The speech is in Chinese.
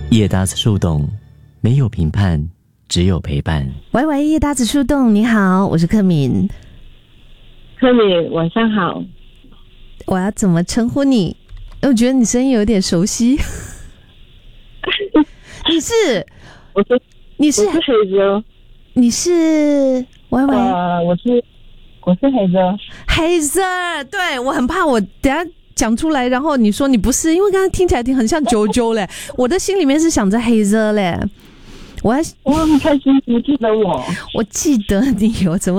夜搭子树洞，没有评判，只有陪伴。 喂喂，夜搭子树洞，你好，我是克敏。 克敏，晚上好。 我要怎么称呼你？我觉得你声音有点熟悉。你是黑泽。 你是喂喂， 我是黑泽。 黑泽，对，我很怕我等下讲出来，然后你说你不是，因为刚刚听起来很像啾啾嘞，我的心里面是想着黑泽嘞。我很开心，你记得我？ 我记得你，我怎么